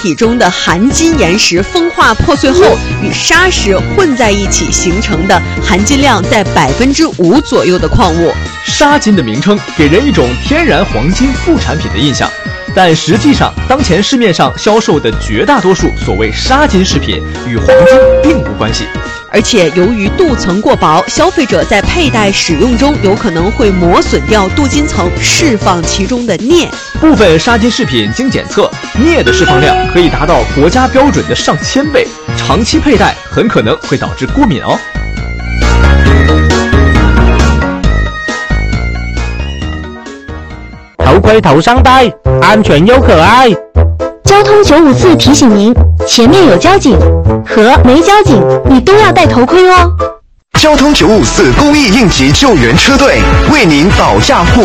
体中的含金岩石风化破碎后与砂石混在一起形成的含金量在5%左右的矿物。 砂金的名称给人一种天然黄金副产品的印象，但实际上当前市面上销售的绝大多数所谓砂金饰品与黄金并无关系。 而且由于镀层过薄，消费者在佩戴使用中有可能会磨损掉镀金层，释放其中的镍。 部分砂金饰品经检测，镍的释放量可以达到国家标准的上千倍，长期佩戴很可能会导致过敏哦。 头盔头上戴，安全又可爱。 交通954提醒您，前面有交警和没交警，你都要戴头盔哦。 交通954公益应急救援车队为您保驾护